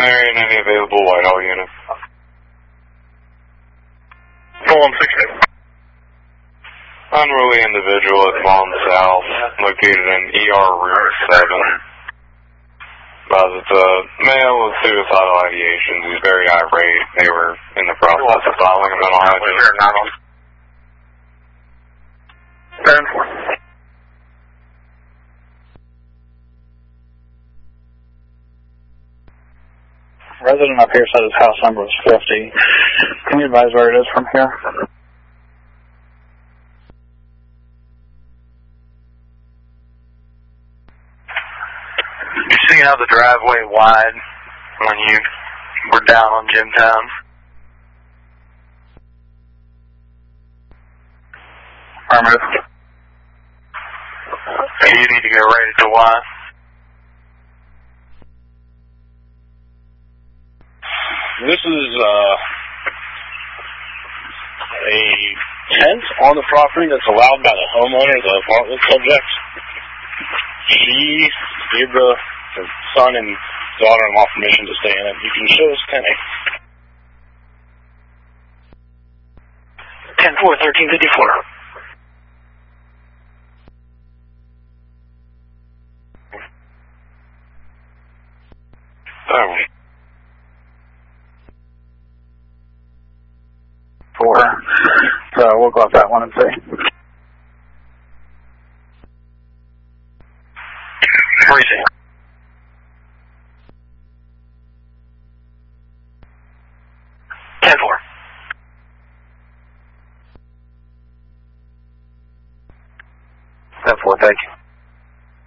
primary and any available Whitehall units. 4168. Unruly individual at Vaughn South, located in ER Route 7. It's a male with suicidal ideations. He's very irate. They were in the process of filing a mental hygiene. 10-4. Resident up here said his house number was 50. Can you advise where it is from here? You see how the driveway wide when you were down on Jimtown? Affirmative. You need to go rated to Y. This is a tent on the property that's allowed by the homeowner, the apartment subject. She gave the son and daughter-in-law permission to stay in it. You can show this tent. 10-4, 1354. Oh. 4. So we'll go off that one and see. Freezing.